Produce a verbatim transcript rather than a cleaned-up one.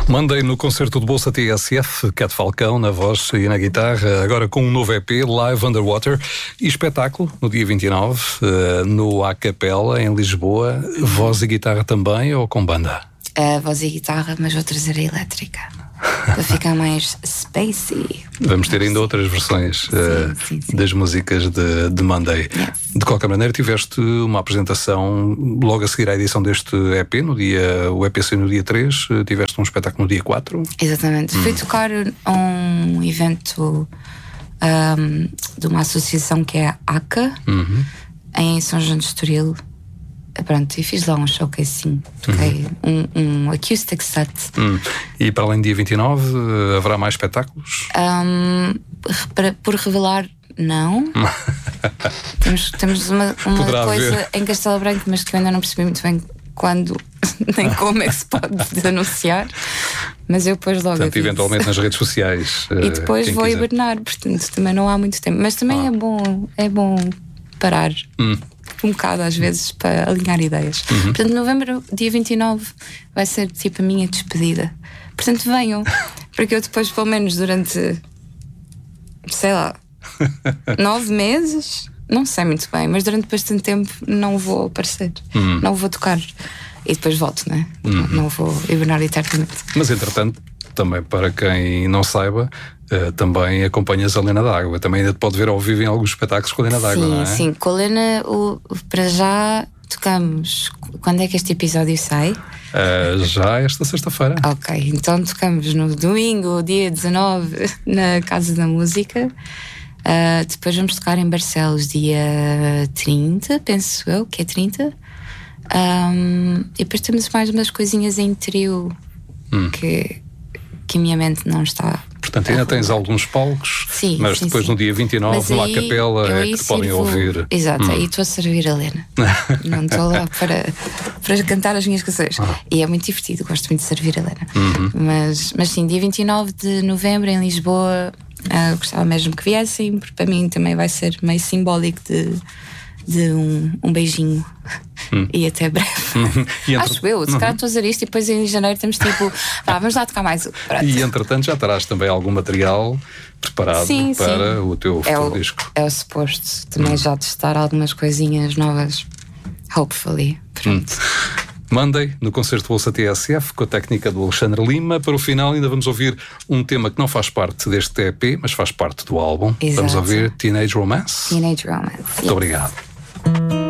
Mandei no concerto de Bolsa T S F, Cat Falcão na voz e na guitarra, agora com um novo E P, Live Underwater, e espetáculo no dia vinte e nove, no A Capela, em Lisboa. Voz e guitarra também ou com banda? Uh, voz e guitarra, mas vou trazer a elétrica para ficar mais spacey. Vamos ter ainda outras versões sim, uh, sim, sim. das músicas de, de Monday. Yes. De qualquer maneira, tiveste uma apresentação logo a seguir à edição deste E P, no dia, o E P saiu no dia três, tiveste um espetáculo no dia quatro. Exatamente, hum. fui tocar um evento um, de uma associação que é a ACA, uhum. em São João de Estoril. Pronto, e fiz lá um showcase, toquei uhum. um, um acoustic set. Hum. E para além do dia vinte e nove, haverá mais espetáculos? Um, para, por revelar, não. temos, temos uma, uma coisa haver. em Castelo Branco, mas que eu ainda não percebi muito bem quando nem como é que se pode anunciar. Mas eu depois logo. Portanto, eventualmente nas redes sociais. E depois vou quiser. hibernar, portanto também não há muito tempo. Mas também ah. é bom, é bom parar. Hum. Um bocado às vezes para alinhar ideias. Uhum. Portanto, novembro, dia vinte e nove, vai ser tipo a minha despedida. Portanto, venham, porque eu depois, pelo menos durante, sei lá, nove meses, não sei muito bem, mas durante bastante tempo não vou aparecer, uhum. não vou tocar e depois volto, né? Uhum. Não vou hibernar eternamente. Mas entretanto, também para quem não saiba, Uh, também acompanhas a Lena D'Água. Também ainda te pode ver ao vivo em alguns espetáculos com a Lena D'Água, não é? Sim, com a Lena, o, para já tocamos. Quando é que este episódio sai? Uh, já esta sexta-feira. Ok, então tocamos no domingo, dia dezanove, na Casa da Música. Uh, depois vamos tocar em Barcelos, dia trinta, penso eu, que é trinta. Um, e depois temos mais umas coisinhas em trio hum. que, que a minha mente não está. Portanto, ainda tens alguns palcos, sim, mas sim, depois sim. no dia vinte e nove, no A Capela, é que te podem ouvir. Exato, hum. aí estou a servir a Lena. Não estou lá para, para cantar as minhas canções. Ah. E é muito divertido, gosto muito de servir a Lena. Uhum. Mas, mas sim, dia vinte e nove de novembro em Lisboa, uh, gostava mesmo que viessem, porque para mim também vai ser meio simbólico de, de um, um beijinho. Hum. E até breve. Hum. E entre... Acho eu, se calhar estou a dizer isto e depois em janeiro temos tipo, ah, vamos lá tocar mais um. Pronto. E entretanto já terás também algum material preparado sim, para sim. o teu futuro é o, disco. É o suposto também hum. já testar algumas coisinhas novas, hopefully. Pronto. Hum. Monday, no concerto Bolsa T S F, com a técnica do Alexandre Lima. Para o final ainda vamos ouvir um tema que não faz parte deste E P, mas faz parte do álbum. Exato. Vamos ouvir Teenage Romance. Teenage Romance. Muito yes. obrigado.